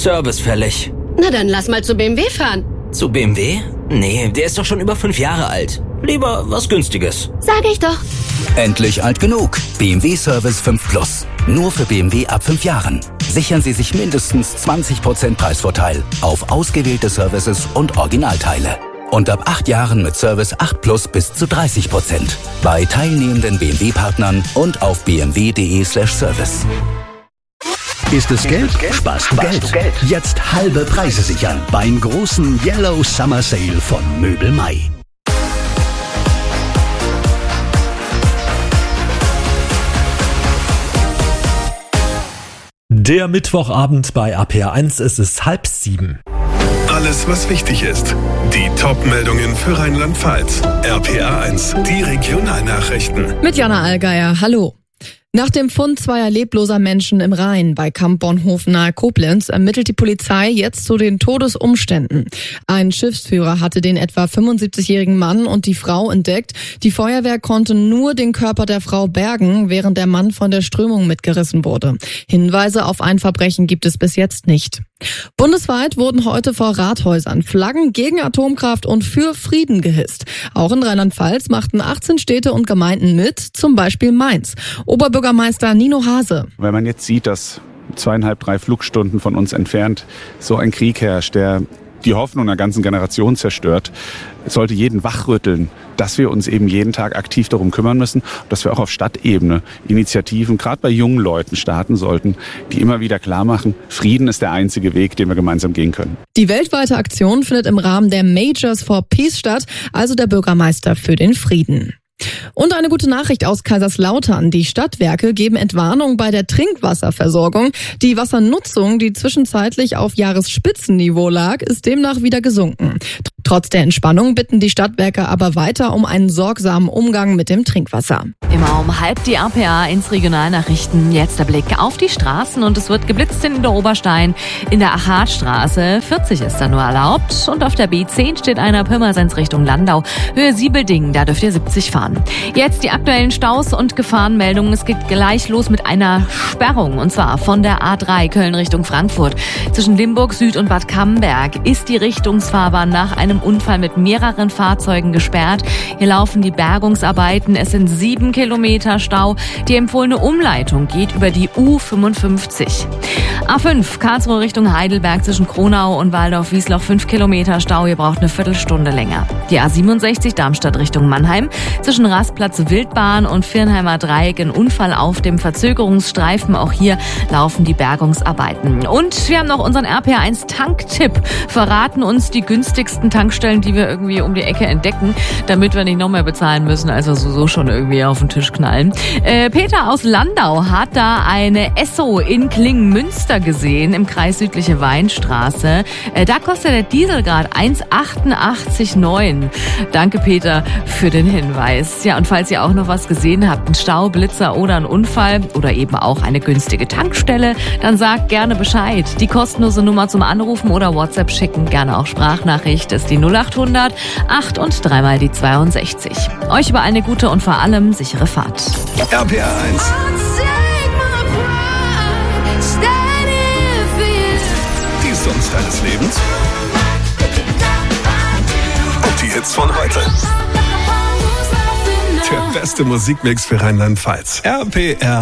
Service fällig. Na dann lass mal zu BMW fahren. Zu BMW? Nee, der ist doch schon über 5 Jahre alt. Lieber was Günstiges. Sag ich doch. Endlich alt genug. BMW Service 5 Plus. Nur für BMW ab 5 Jahren. Sichern Sie sich mindestens 20% Preisvorteil auf ausgewählte Services und Originalteile. Und ab 8 Jahren mit Service 8 Plus bis zu 30%. Bei teilnehmenden BMW-Partnern und auf bmw.de/service. Ist es Geld? Sparst du Geld. Jetzt halbe Preise sichern beim großen Yellow Summer Sale von Möbel Mai. Der Mittwochabend bei APA1, es ist 6:30. Alles, was wichtig ist. Die Top-Meldungen für Rheinland-Pfalz. RPA1, die Regionalnachrichten. Mit Jana Allgeier, hallo. Nach dem Fund zweier lebloser Menschen im Rhein bei Kampbornhof nahe Koblenz ermittelt die Polizei jetzt zu den Todesumständen. Ein Schiffsführer hatte den etwa 75-jährigen Mann und die Frau entdeckt. Die Feuerwehr konnte nur den Körper der Frau bergen, während der Mann von der Strömung mitgerissen wurde. Hinweise auf ein Verbrechen gibt es bis jetzt nicht. Bundesweit wurden heute vor Rathäusern Flaggen gegen Atomkraft und für Frieden gehisst. Auch in Rheinland-Pfalz machten 18 Städte und Gemeinden mit, zum Beispiel Mainz. Oberbürgermeister Nino Hase. Wenn man jetzt sieht, dass 2,5, 3 Flugstunden von uns entfernt so ein Krieg herrscht, der die Hoffnung einer ganzen Generation zerstört, sollte jeden wachrütteln, dass wir uns eben jeden Tag aktiv darum kümmern müssen, dass wir auch auf Stadtebene Initiativen, gerade bei jungen Leuten, starten sollten, die immer wieder klar machen, Frieden ist der einzige Weg, den wir gemeinsam gehen können. Die weltweite Aktion findet im Rahmen der Majors for Peace statt, also der Bürgermeister für den Frieden. Und eine gute Nachricht aus Kaiserslautern. Die Stadtwerke geben Entwarnung bei der Trinkwasserversorgung. Die Wassernutzung, die zwischenzeitlich auf Jahresspitzenniveau lag, ist demnach wieder gesunken. Trotz der Entspannung bitten die Stadtwerke aber weiter um einen sorgsamen Umgang mit dem Trinkwasser. Immer um 12:30 die APA1 Regionalnachrichten. Jetzt der Blick auf die Straßen und es wird geblitzt in der Oberstein. In der Achatstraße 40 ist da nur erlaubt und auf der B10 steht einer Pirmasens Richtung Landau. Höhe Siebeldingen, da dürft ihr 70 fahren. Jetzt die aktuellen Staus und Gefahrenmeldungen. Es geht gleich los mit einer Sperrung und zwar von der A3 Köln Richtung Frankfurt. Zwischen Limburg Süd und Bad Camberg ist die Richtungsfahrbahn nach einem Unfall mit mehreren Fahrzeugen gesperrt. Hier laufen die Bergungsarbeiten. Es sind 7 Kilometer Stau. Die empfohlene Umleitung geht über die U55. A5 Karlsruhe Richtung Heidelberg zwischen Kronau und Waldorf-Wiesloch 5 Kilometer Stau. Ihr braucht eine Viertelstunde länger. Die A67 Darmstadt Richtung Mannheim zwischen Rastplatz Wildbahn und Viernheimer Dreieck ein Unfall auf dem Verzögerungsstreifen. Auch hier laufen die Bergungsarbeiten. Und wir haben noch unseren RPA1 Tanktipp. Verraten uns die günstigsten Tankstellen, die wir irgendwie um die Ecke entdecken, damit wir nicht noch mehr bezahlen müssen, also so schon irgendwie auf den Tisch knallen. Peter aus Landau hat da eine Esso in Klingmünster gesehen, im Kreis Südliche Weinstraße. Da kostet der Diesel gerade 1,88,9. Danke, Peter, für den Hinweis. Ja, und falls ihr auch noch was gesehen habt, einen Stau, Blitzer oder einen Unfall oder eben auch eine günstige Tankstelle, dann sagt gerne Bescheid. Die kostenlose Nummer zum Anrufen oder WhatsApp schicken, gerne auch Sprachnachricht, ist die 0800 8 und 3 mal die 62. Euch über eine gute und vor allem sichere Fahrt. RPA1. Die Songs deines Lebens. Und die Hits von heute. Der beste Musikmix für Rheinland-Pfalz. RPR.